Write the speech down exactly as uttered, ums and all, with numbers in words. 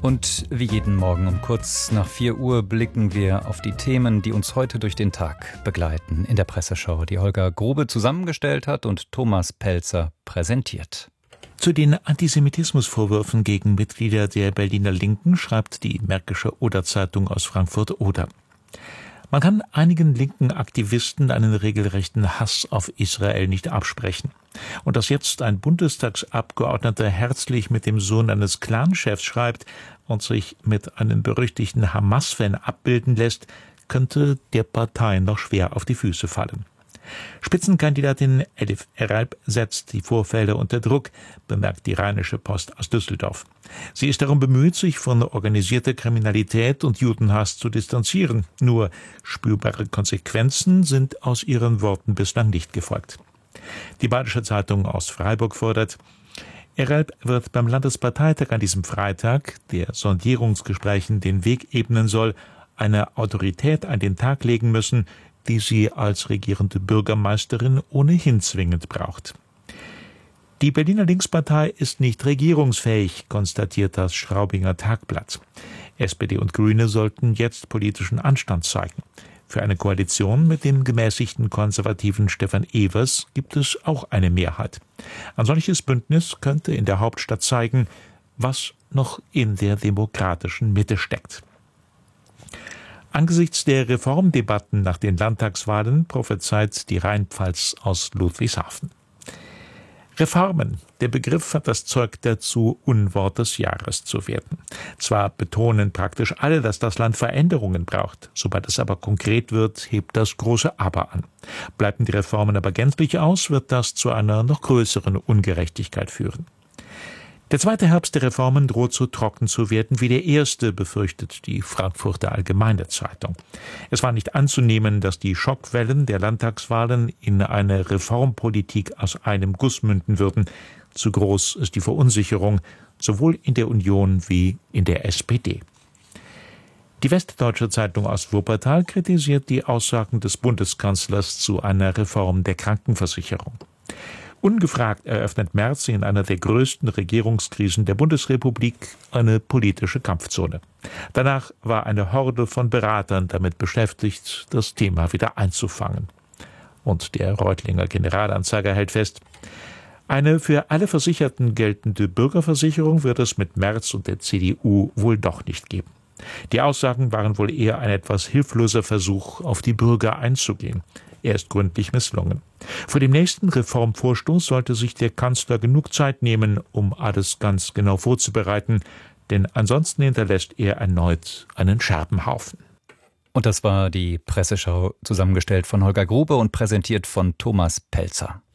Und wie jeden Morgen um kurz nach vier Uhr blicken wir auf die Themen, die uns heute durch den Tag begleiten in der Presseschau, die Holger Grube zusammengestellt hat und Thomas Pelzer präsentiert. Zu den Antisemitismusvorwürfen gegen Mitglieder der Berliner Linken schreibt die Märkische Oder-Zeitung aus Frankfurt-Oder. Man kann einigen linken Aktivisten einen regelrechten Hass auf Israel nicht absprechen. Und dass jetzt ein Bundestagsabgeordneter herzlich mit dem Sohn eines Clanchefs schreibt und sich mit einem berüchtigten Hamas-Fan abbilden lässt, könnte der Partei noch schwer auf die Füße fallen. Spitzenkandidatin Elif Eralp setzt die Vorfelder unter Druck, bemerkt die Rheinische Post aus Düsseldorf. Sie ist darum bemüht, sich von organisierter Kriminalität und Judenhass zu distanzieren. Nur spürbare Konsequenzen sind aus ihren Worten bislang nicht gefolgt. Die Badische Zeitung aus Freiburg fordert: Eralp wird beim Landesparteitag an diesem Freitag, der Sondierungsgesprächen den Weg ebnen soll, eine Autorität an den Tag legen müssen, die sie als regierende Bürgermeisterin ohnehin zwingend braucht. Die Berliner Linkspartei ist nicht regierungsfähig, konstatiert das Straubinger Tagblatt. S P D und Grüne sollten jetzt politischen Anstand zeigen. Für eine Koalition mit dem gemäßigten konservativen Stefan Evers gibt es auch eine Mehrheit. Ein solches Bündnis könnte in der Hauptstadt zeigen, was noch in der demokratischen Mitte steckt. Angesichts der Reformdebatten nach den Landtagswahlen prophezeit die Rheinpfalz aus Ludwigshafen. Reformen. Der Begriff hat das Zeug dazu, Unwort des Jahres zu werden. Zwar betonen praktisch alle, dass das Land Veränderungen braucht. Sobald es aber konkret wird, hebt das große Aber an. Bleiben die Reformen aber gänzlich aus, wird das zu einer noch größeren Ungerechtigkeit führen. Der zweite Herbst der Reformen droht so trocken zu werden wie der erste, befürchtet die Frankfurter Allgemeine Zeitung. Es war nicht anzunehmen, dass die Schockwellen der Landtagswahlen in eine Reformpolitik aus einem Guss münden würden. Zu groß ist die Verunsicherung, sowohl in der Union wie in der S P D. Die Westdeutsche Zeitung aus Wuppertal kritisiert die Aussagen des Bundeskanzlers zu einer Reform der Krankenversicherung. Ungefragt eröffnet Merz in einer der größten Regierungskrisen der Bundesrepublik eine politische Kampfzone. Danach war eine Horde von Beratern damit beschäftigt, das Thema wieder einzufangen. Und der Reutlinger Generalanzeiger hält fest: Eine für alle Versicherten geltende Bürgerversicherung wird es mit Merz und der C D U wohl doch nicht geben. Die Aussagen waren wohl eher ein etwas hilfloser Versuch, auf die Bürger einzugehen. Er ist gründlich misslungen. Vor dem nächsten Reformvorstoß sollte sich der Kanzler genug Zeit nehmen, um alles ganz genau vorzubereiten, denn ansonsten hinterlässt er erneut einen Scherbenhaufen. Und das war die Presseschau, zusammengestellt von Holger Grube und präsentiert von Thomas Pelzer.